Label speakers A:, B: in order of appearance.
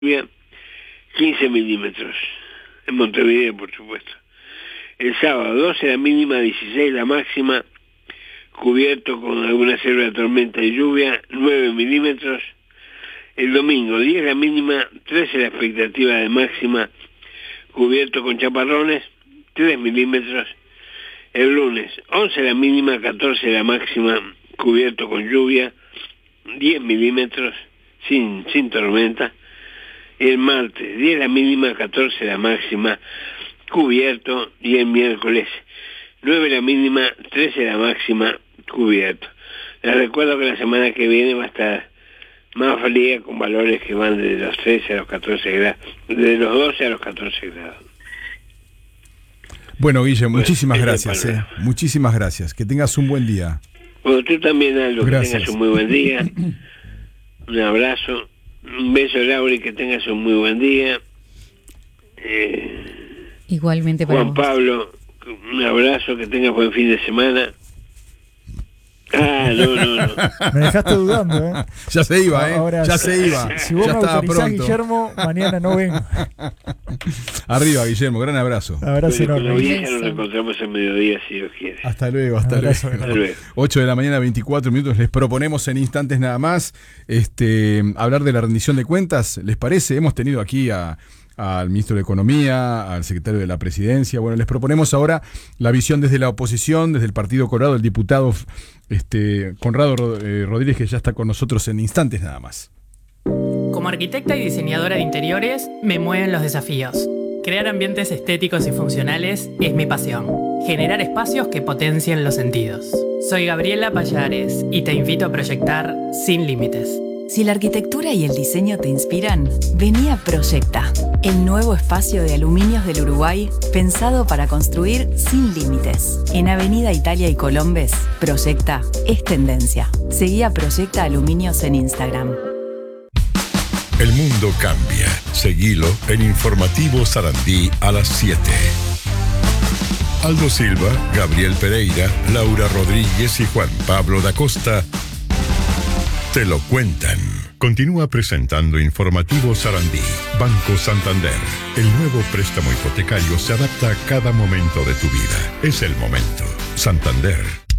A: lluvia 15 milímetros. En Montevideo, por supuesto. El sábado 12 la mínima, 16 la máxima, cubierto con alguna severa tormenta y lluvia, 9 milímetros. El domingo 10 la mínima, 13 la expectativa de máxima, cubierto con chaparrones, 3 milímetros. El lunes 11 la mínima, 14 la máxima, cubierto con lluvia, 10 milímetros, sin tormenta. El martes 10 la mínima, 14 la máxima, cubierto. Y el miércoles 9 la mínima, 13 la máxima, cubierto. Les recuerdo que la semana que viene va a estar más fría, con valores que van de los 13 a los 14 grados, de los 12 a los 14 grados.
B: Bueno, Guille, muchísimas gracias. Muchísimas gracias. Que tengas un buen día.
A: Bueno, tú también, Aldo,
B: gracias.
A: Que tengas un muy buen día. Un abrazo. Un beso, Laura, y que tengas un muy buen día.
C: Igualmente para
A: Juan Pablo, un abrazo, que tengas buen fin de semana. No.
D: Me dejaste dudando, ¿eh?
B: Ya se iba, ¿eh?
D: Ahora,
B: ya se iba.
D: Si vos
B: ya
D: me
B: estaba
D: autorizás,
B: pronto.
D: Guillermo, mañana no vengo.
B: Arriba, Guillermo, gran abrazo.
D: Abrazo
A: Con la
D: enorme.
A: vieja nos encontramos al mediodía, si Dios quiere.
B: Hasta luego.
A: Hasta luego.
B: 8 de la mañana, 24 minutos. Les proponemos en instantes nada más hablar de la rendición de cuentas. ¿Les parece? Hemos tenido aquí al ministro de Economía, al secretario de la Presidencia. Bueno, les proponemos ahora la visión desde la oposición, desde el Partido Colorado, el diputado Conrado Rodríguez, que ya está con nosotros en instantes nada más.
E: Como arquitecta y diseñadora de interiores, me mueven los desafíos. Crear ambientes estéticos y funcionales es mi pasión. Generar espacios que potencien los sentidos. Soy Gabriela Payares y te invito a proyectar sin límites.
F: Si la arquitectura y el diseño te inspiran, vení a Proyecta, el nuevo espacio de aluminios del Uruguay pensado para construir sin límites. En Avenida Italia y Colombes, Proyecta es tendencia. Seguí a Proyecta Aluminios en Instagram.
G: El mundo cambia. Seguilo en Informativo Sarandí a las 7. Aldo Silva, Gabriel Pereira, Laura Rodríguez y Juan Pablo da Costa te lo cuentan. Continúa presentando Informativo Sarandí. Banco Santander. El nuevo préstamo hipotecario se adapta a cada momento de tu vida. Es el momento. Santander.